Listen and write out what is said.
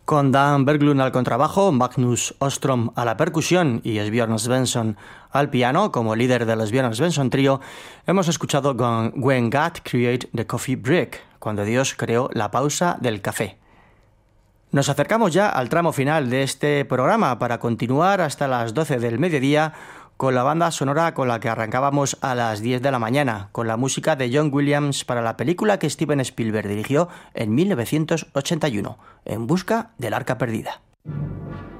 Con Dan Berglund al contrabajo, Magnus Ostrom a la percusión y Björn Svensson al piano como líder del Björn Svensson Trio, hemos escuchado con When God Created the Coffee Break, cuando Dios creó la pausa del café. Nos acercamos ya al tramo final de este programa para continuar hasta las 12 del mediodía con la banda sonora con la que arrancábamos a las 10 de la mañana, con la música de John Williams para la película que Steven Spielberg dirigió en 1981, En busca del arca perdida.